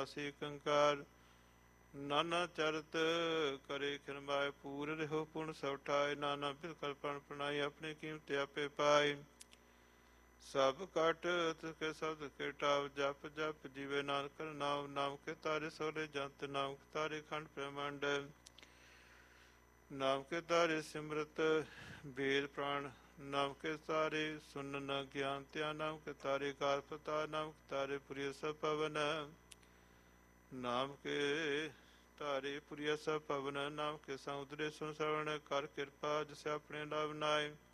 ਨਾਸੀ ਕੰਕਾਰ। ਨਾਨਾ ਚਰਤ ਕਰੇ ਖਿਰਮਾਏ ਪੂਰ ਰਹਿਓ ਪੁਣ ਸਭ ਠਾਏ। ਨਾਨਾ ਬਿਲਕਲ ਪਣ ਪ੍ਰਣਾਈ ਆਪਣੇ ਕੀਮਤ ਆਪੇ ਪਾਏ। ਸਭ ਕਟ ਕੇ ਸ਼ਬਦ ਕੇ ਟਾਵ ਜਪ ਜਪ ਜੀਵੇ ਨਾਨਕ ਨਾਮ। ਨਾਮ ਕੇ ਤਾਰੇ ਸੋਲੇ ਜੰਤ ਨਾਮ ਕੇ ਤਾਰੇ ਖੰਡ ਬ੍ਰਹਮੰਡ। ਨਾਮ ਕੇ ਤਾਰੇ ਸਿਮਰਤ ਵੇਦ ਪ੍ਰਾਣ। ਨਾਮ ਕੇ ਤਾਰੇ ਸੁਨਨ ਗਿਆਨ ਧਿਆਨ। ਨਾਮ ਕੇ ਤਾਰੇ ਕਾਰ ਪਤਾ। ਨਾਮ ਕੇ ਤਾਰੇ ਪੁਰੀਆ ਸਭ ਪਵਨ। ਨਾਮ ਕੇ ਤਾਰੇ ਪੁਰੀਆ ਸਭ ਪਵਨ। ਨਾਮ ਕੇ ਸਮੁਦਰੇ ਸੁਨ ਸਰਵਣ ਕਰ ਕਿਰਪਾ ਜਿਸ ਆਪਣੇ ਨਾਮ ਨਾਏ।